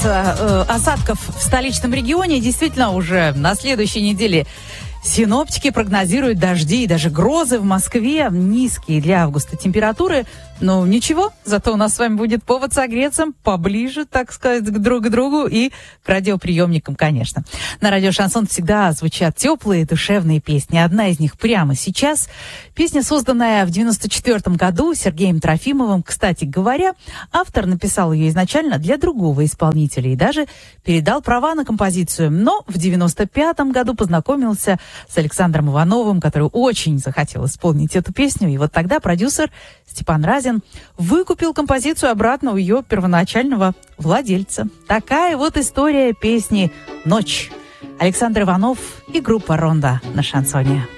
осадков в столичном регионе. Действительно, уже на следующей неделе синоптики прогнозируют дожди и даже грозы в Москве. Низкие для августа температуры. Но ничего, зато у нас с вами будет повод согреться поближе, так сказать, друг к другу и к радиоприемникам, конечно. На радио «Шансон» всегда звучат теплые, душевные песни. Одна из них прямо сейчас. Песня, созданная в 1994 году Сергеем Трофимовым. Кстати говоря, автор написал ее изначально для другого исполнителя и даже передал права на композицию. Но в 1995 году познакомился с Александром Ивановым, который очень захотел исполнить эту песню. И вот тогда продюсер Степан Разин выкупил композицию обратно у ее первоначального владельца. Такая вот история песни «Ночь». Александр Иванов и группа «Ронда» на шансоне.